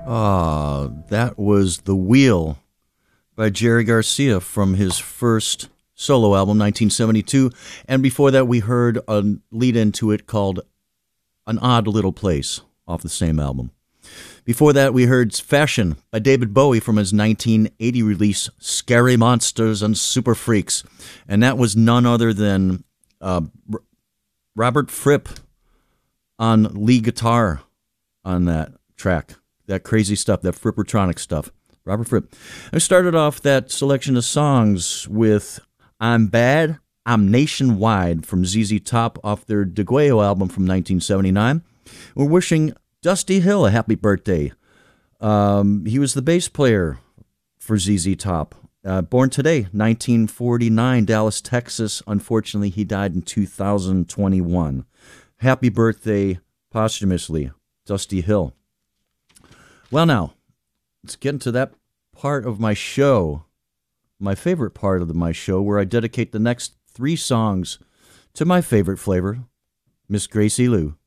Ah, that was The Wheel by Jerry Garcia from his first solo album, 1972. And before that, we heard a lead into it called An Odd Little Place off the same album. Before that, we heard Fashion by David Bowie from his 1980 release, Scary Monsters and Super Freaks. And that was none other than Robert Fripp on lead guitar on that track. That crazy stuff, that Frippertronic stuff. Robert Fripp. I started off that selection of songs with I'm Bad, I'm Nationwide from ZZ Top off their DeGuayo album from 1979. We're wishing Dusty Hill a happy birthday. He was the bass player for ZZ Top. Born today, 1949, Dallas, Texas. Unfortunately, he died in 2021. Happy birthday, posthumously, Dusty Hill. Well, now, let's get into that part of my show, my favorite part of my show, where I dedicate the next 3 songs to my favorite flavor, Miss Gracie Lou.